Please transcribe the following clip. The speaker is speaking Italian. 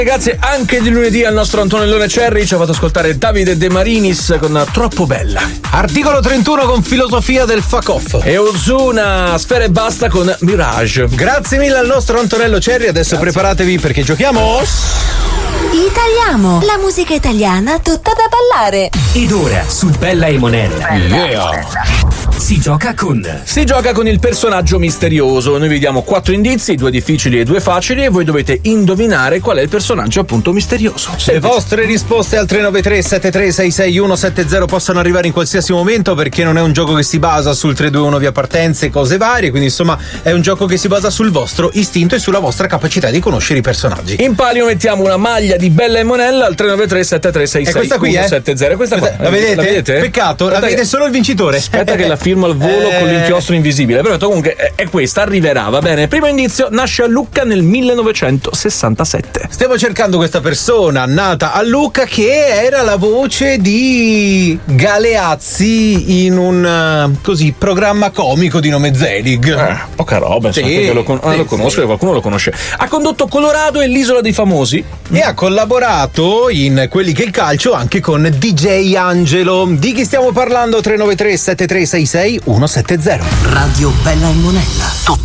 Grazie anche di lunedì al nostro Antonellone Cerri, ci ha fatto ascoltare Davide De Marinis con Troppo Bella. Articolo 31 con Filosofia del Fuck Off. E Ozuna, Sfera e Basta con Mirage. Grazie mille al nostro Antonello Cerri, adesso preparatevi perché giochiamo Italiamo, la musica italiana tutta da ballare. Ed ora su Bella e Monella si gioca con il personaggio misterioso. Noi vi diamo 4 indizi, 2 difficili e 2 facili, e voi dovete indovinare qual è il personaggio appunto misterioso. Le vostre risposte al 393 7366 170 possono arrivare in qualsiasi momento, perché non è un gioco che si basa sul 321 via partenze e cose varie, quindi insomma è un gioco che si basa sul vostro istinto e sulla vostra capacità di conoscere i personaggi. In palio mettiamo una maglia di Bella e Monella al 393 7366 è questa qui, 170. Questa qua. La vedete? Peccato, la vede solo il vincitore. Aspetta che la firmo al volo con l'inchiostro invisibile. Però comunque è questa, arriverà, va bene. Primo indizio, nasce a Lucca nel 1967. Stiamo cercando questa persona nata a Lucca, che era la voce di Galeazzi in un programma comico di nome Zelig. Poca roba, insomma, che lo conosco, qualcuno lo conosce. Ha condotto Colorado e l'Isola dei Famosi e ha collaborato in Quelli che il calcio anche con DJ Angelo. Di chi stiamo parlando? 393 7366 170. Radio Bella e Monella.